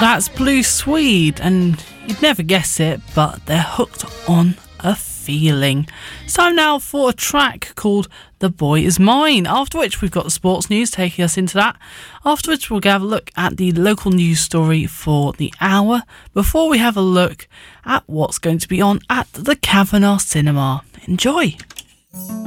That's Blue Swede, and you'd never guess it, but they're hooked on a feeling. It's time now for a track called The Boy Is Mine, after which we've got the sports news taking us into that. Afterwards we'll have a look at the local news story for the hour, before we have a look at what's going to be on at the Kavanagh Cinema. Enjoy!